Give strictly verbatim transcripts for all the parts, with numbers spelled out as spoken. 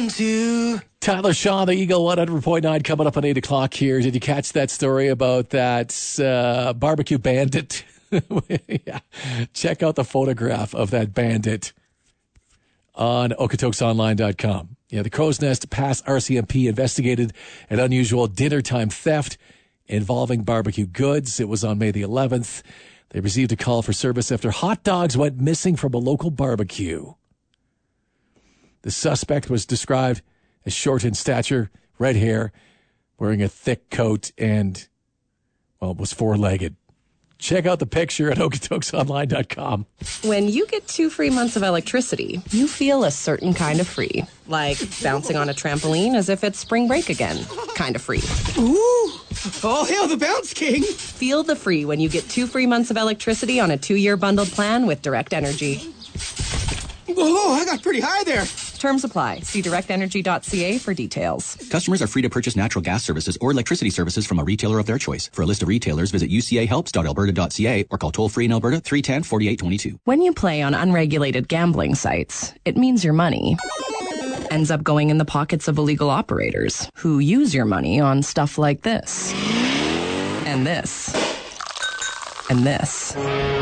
one, two. Tyler Shaw, the Eagle, one hundred point nine coming up at eight o'clock here. Did you catch that story about that uh, barbecue bandit? Yeah. Check out the photograph of that bandit on Okotoks Online dot com. Yeah, the Crow's Nest Pass R C M P investigated an unusual dinner time theft involving barbecue goods. It was on May the eleventh. They received a call for service after hot dogs went missing from a local barbecue. The suspect was described as short in stature, red hair, wearing a thick coat, and, well, was four-legged. Check out the picture at Okotoks Online dot com. When you get two free months of electricity, you feel a certain kind of free. Like bouncing on a trampoline as if it's spring break again. Kind of free. Ooh! All hail the Bounce King! Feel the free when you get two free months of electricity on a two-year bundled plan with Direct Energy. Whoa, I got pretty high there. Terms apply. See direct energy dot c a for details. Customers are free to purchase natural gas services or electricity services from a retailer of their choice. For a list of retailers, visit u c a helps dot alberta dot c a or call toll-free in Alberta three one zero, four eight two two. When you play on unregulated gambling sites, it means your money ends up going in the pockets of illegal operators who use your money on stuff like this. And this. And this.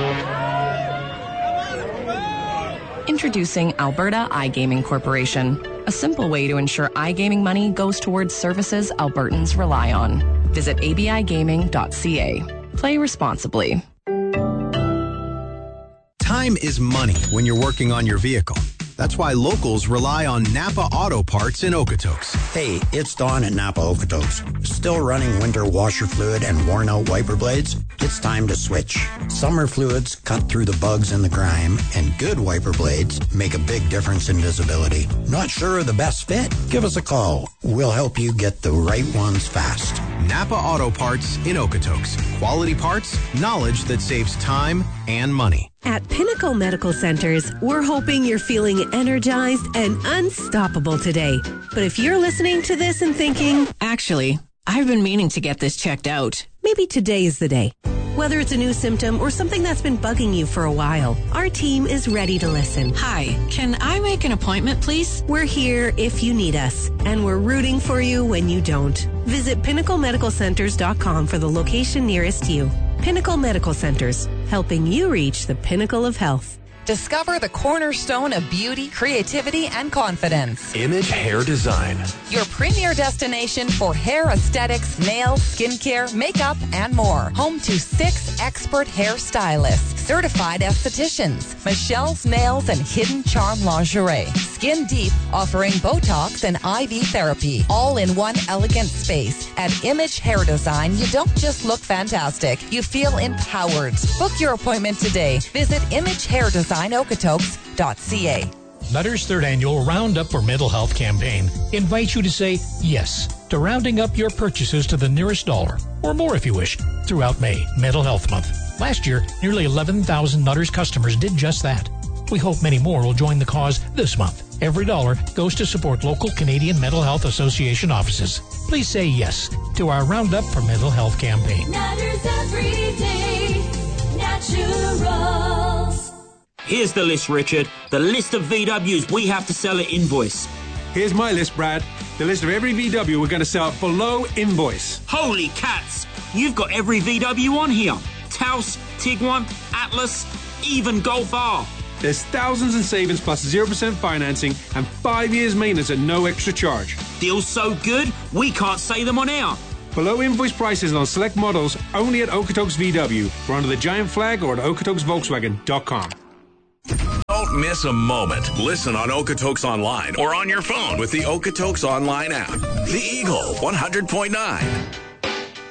Introducing Alberta iGaming Corporation, a simple way to ensure iGaming money goes towards services Albertans rely on. Visit a b i gaming dot c a. Play responsibly. Time is money when you're working on your vehicle. That's why locals rely on Napa Auto Parts in Okotoks. Hey, it's Don at Napa Okotoks. Still running winter washer fluid and worn out wiper blades? It's time to switch. Summer fluids cut through the bugs and the grime, and good wiper blades make a big difference in visibility. Not sure of the best fit? Give us a call. We'll help you get the right ones fast. Napa Auto Parts in Okotoks. Quality parts, knowledge that saves time and money. At Pinnacle Medical Centers, we're hoping you're feeling energized and unstoppable today. But if you're listening to this and thinking, actually, I've been meaning to get this checked out, maybe today is the day. Whether it's a new symptom or something that's been bugging you for a while, our team is ready to listen. Hi, can I make an appointment, please? We're here if you need us, and we're rooting for you when you don't. Visit pinnacle medical centers dot com for the location nearest you. Pinnacle Medical Centers, helping you reach the pinnacle of health. Discover the cornerstone of beauty, creativity, and confidence. Image Hair Design. Your premier destination for hair aesthetics, nails, skincare, makeup, and more. Home to six expert hairstylists, certified estheticians, Michelle's Nails and Hidden Charm Lingerie. Skin Deep, offering Botox and I V therapy, all in one elegant space. At Image Hair Design, you don't just look fantastic, you feel empowered. Book your appointment today. Visit Image Hair Design. Okotoks dot c a. Nutter's third annual Roundup for Mental Health campaign invites you to say yes to rounding up your purchases to the nearest dollar, or more if you wish, throughout May, Mental Health Month. Last year, nearly eleven thousand Nutter's customers did just that. We hope many more will join the cause this month. Every dollar goes to support local Canadian Mental Health Association offices. Please say yes to our Roundup for Mental Health campaign. Nutter's Everyday Naturals. Here's the list, Richard. The list of V Ws we have to sell at invoice. Here's my list, Brad. The list of every V W we're going to sell below invoice. Holy cats! You've got every V W on here. Taos, Tiguan, Atlas, even Golf R. There's thousands in savings plus zero percent financing and five years maintenance at no extra charge. Deals so good, we can't say them on air. Below invoice prices on select models only at Okotoks V W. We're under the giant flag or at okotoks volkswagen dot com. Don't miss a moment. Listen on Okotoks Online or on your phone with the Okotoks Online app. The Eagle one hundred point nine.